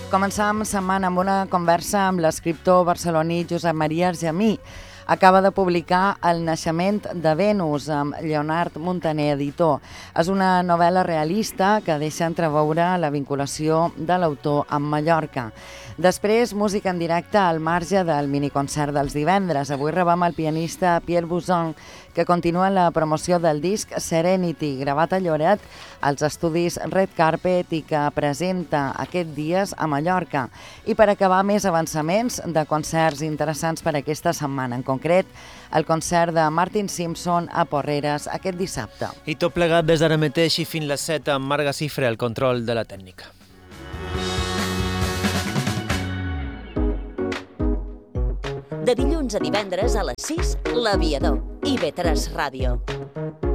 Començam setmana amb una conversa amb l'escriptor barceloní Josep Maria Argemí. Acaba de publicar El naixement de Venus amb Lleonard Muntaner, editor. És una novel·la realista que deixa entreveure la vinculació de l'autor amb Mallorca. Després, música en directe al marge del miniconcert dels divendres. Avui rebem el pianista Pierre Bouzon, que continua la promoció del disc Serenity, gravat a Lloret als estudis Red Carpet i que presenta aquests dies a Mallorca. I per acabar, més avançaments de concerts interessants per aquesta setmana. En concret, el concert de Martin Simpson a Porreres aquest dissabte. I tot plegat des d'ara mateix i fins les 7 amb Marga Cifre, el control de la tècnica. De dilluns a divendres a les 6, L'Aviador, IB3 Ràdio.